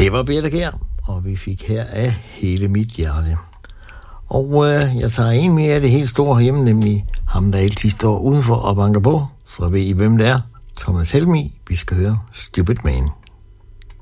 Det var Birthe Kjær, og vi fik her af hele mit hjerte. Og jeg tager en mere af det helt store herhjemme, nemlig ham, der altid står udenfor og banker på. Så ved I, hvem det er. Thomas Helmig, vi skal høre Stupid Man.